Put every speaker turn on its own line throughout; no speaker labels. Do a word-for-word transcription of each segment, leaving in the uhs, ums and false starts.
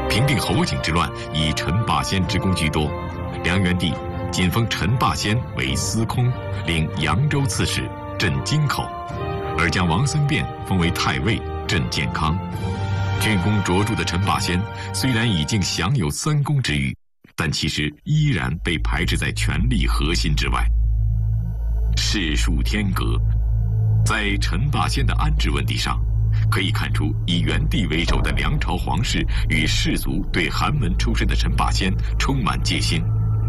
平定侯景之乱以陈霸先之功居多，梁元帝仅封陈霸先为司空，领扬州刺史，镇京口，而将王僧辩封为太尉，镇建康。军功卓著的陈霸先虽然已经享有三公之誉，但其实依然被排斥在权力核心之外。世数天隔，在陈霸先的安置问题上，可以看出以元帝为首的梁朝皇室与士族对寒门出身的陈霸先充满戒心。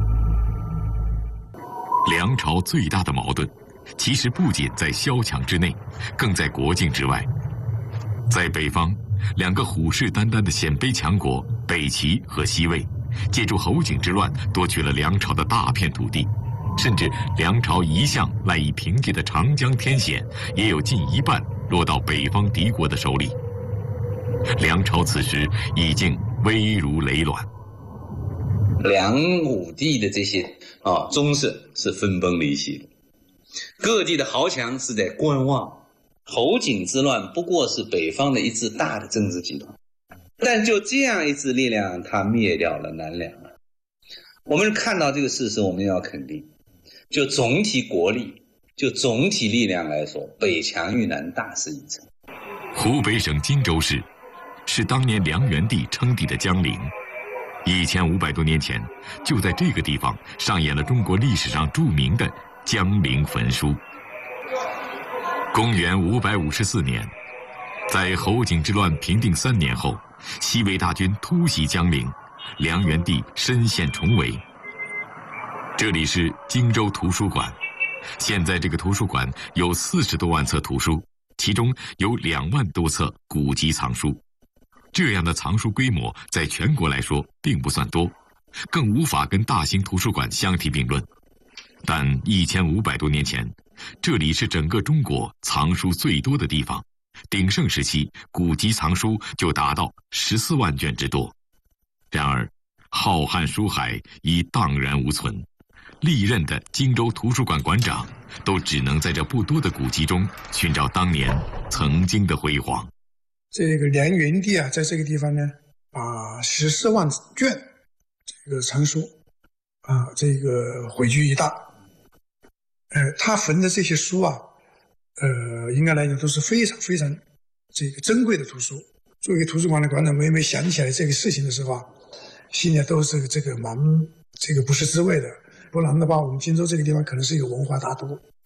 梁朝最大的矛盾，其实不仅在萧墙之内，更在国境之外。在北方，两个虎视眈眈的鲜卑强国北齐和西魏，借助侯景之乱夺取了梁朝的大片土地，甚至梁朝一向赖以凭借的长江天险，也有近一半落到北方敌国的手里。梁朝此时已经危如累卵。
梁武帝的这些啊宗室是分崩离析，各地的豪强是在观望。侯景之乱不过是北方的一支大的政治集团，但就这样一支力量，它灭掉了南梁了。我们看到这个事实，我们要肯定，就总体国力，就总体力量来说，北强于南大势已成。
湖北省荆州市是当年梁元帝称帝的江陵，一千五百多年前，就在这个地方上演了中国历史上著名的江陵焚书。公元五百五十四年，在侯景之乱平定三年后，西魏大军突袭江陵，梁元帝身陷重围。这里是荆州图书馆，现在这个图书馆有四十多万册图书，其中有两万多册古籍藏书。这样的藏书规模在全国来说并不算多，更无法跟大型图书馆相提并论。但一千五百多年前，这里是整个中国藏书最多的地方，鼎盛时期古籍藏书就达到十四万卷之多。然而浩瀚书海已荡然无存，历任的荆州图书馆馆长都只能在这不多的古籍中寻找当年曾经的辉煌。
这个梁元帝啊，在这个地方呢，把十四万卷这个藏书啊，这个汇聚一大。呃，他焚的这些书啊，呃，应该来讲都是非常非常这个珍贵的图书。作为图书馆的馆长，每每想起来这个事情的时候啊，心里都是这个蛮这个不是滋味的。不然的话，我们荆州这个地方可能是一个文化大都。